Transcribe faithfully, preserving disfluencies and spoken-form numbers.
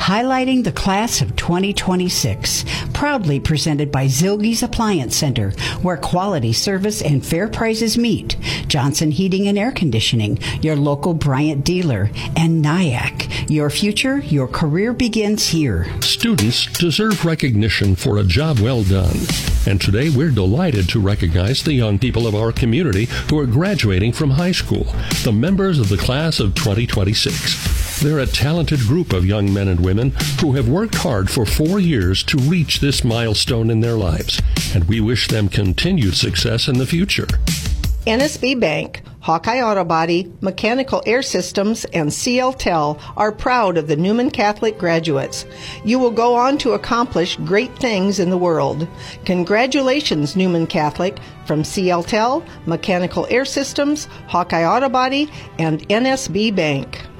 highlighting the class of twenty twenty-six. Proudly presented by Zilge's Appliance Center, where quality service and fair prices meet. Johnson Heating and Air Conditioning, your local Bryant dealer. And Nyack, your future, your career begins here. Students deserve recognition for a job well done. And today we're delighted to recognize the young people of our community who are graduating from high school, the members of the class of twenty twenty-six. They're a talented group of young men and women who have worked hard for four years to reach this milestone in their lives, and we wish them continued success in the future. N S B Bank, Hawkeye Auto Body, Mechanical Air Systems, and C L Tel are proud of the Newman Catholic graduates. You will go on to accomplish great things in the world. Congratulations, Newman Catholic, from C L Tel, Mechanical Air Systems, Hawkeye Auto Body, and N S B Bank.